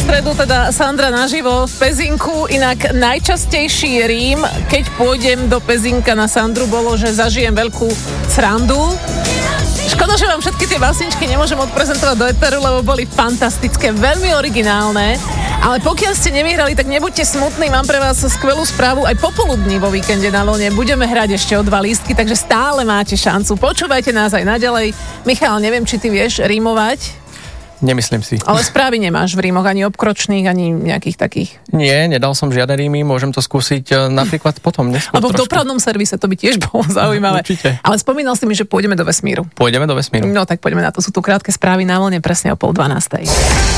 stredu teda Sandra naživo v Pezinku, inak najčastejší rím, keď pôjdem do Pezinka na Sandru, bolo, že zažijem veľkú srandu. Škoda, že vám všetky tie básničky nemôžem odprezentovať do eteru, lebo boli fantastické, veľmi originálne. Ale pokiaľ ste nevyhrali, tak nebuďte smutní, mám pre vás skvelú správu. Aj popoludní vo víkende na Vlne budeme hrať ešte o 2 lístky, takže stále máte šancu. Počúvajte nás aj naďalej. Michal, neviem, či ty vieš rímovať. Nemyslím si. Ale správy nemáš v rímoch, ani obkročných, ani nejakých takých. Nie, nedal som žiadne rímy, môžem to skúsiť napríklad potom neskôr. Alebo v dopravnom servise, to by tiež bolo zaujímavé. Určite. Ale spomínal si mi, že pôjdeme do vesmíru. Pôjdeme do vesmíru. No tak poďme na to, sú tu krátke správy na Vlne presne o 11:30.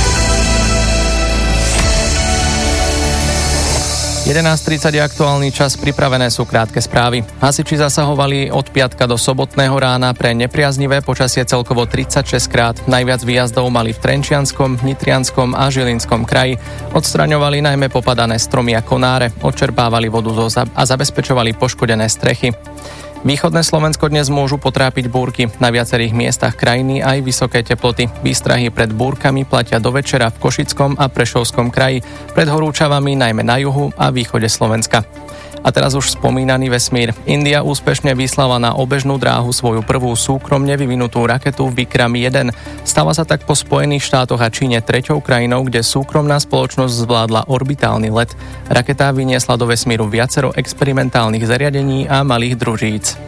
11:30 je aktuálny čas, pripravené sú krátke správy. Hasiči zasahovali od piatka do sobotného rána pre nepriaznivé počasie celkovo 36 krát. Najviac výjazdov mali v Trenčianskom, Nitrianskom a Žilinskom kraji. Odstraňovali najmä popadané stromy a konáre, odčerpávali vodu a zabezpečovali poškodené strechy. Východné Slovensko dnes môžu potrápiť búrky. Na viacerých miestach krajiny aj vysoké teploty. Výstrahy pred búrkami platia do večera v Košickom a Prešovskom kraji, pred horúčavami najmä na juhu a východe Slovenska. A teraz už spomínaný vesmír. India úspešne vyslala na obežnú dráhu svoju prvú súkromne vyvinutú raketu Vikram 1. Stala sa tak po Spojených štátoch a Číne treťou krajinou, kde súkromná spoločnosť zvládla orbitálny let. Raketa vyniesla do vesmíru viacero experimentálnych zariadení a malých družíc.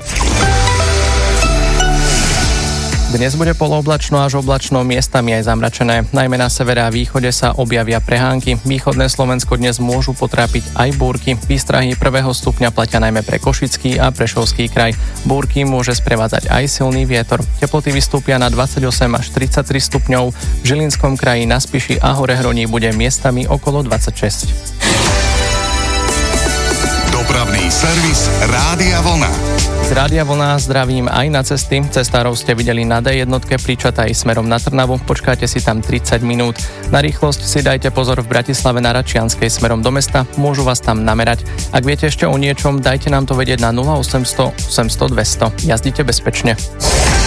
Dnes bude polooblačno až oblačno, miestami aj zamračené. Najmä na severe a východe sa objavia prehánky. Východné Slovensko dnes môžu potrápiť aj búrky. Výstrahy 1. stupňa platia najmä pre Košický a Prešovský kraj. Búrky môže sprevádzať aj silný vietor. Teploty vystúpia na 28 až 33 stupňov. V Žilinskom kraji, na Spiši a Horehroní bude miestami okolo 26. Dopravný servis Rádia Vlna. Z Rádia Vlna zdravím aj na cesty. Cestárov ste videli na D1 pri Čataji smerom na Trnavu. Počkáte si tam 30 minút. Na rýchlosť si dajte pozor v Bratislave na Račianskej smerom do mesta. Môžu vás tam namerať. Ak viete ešte o niečom, dajte nám to vedieť na 0800 800 200. Jazdite bezpečne.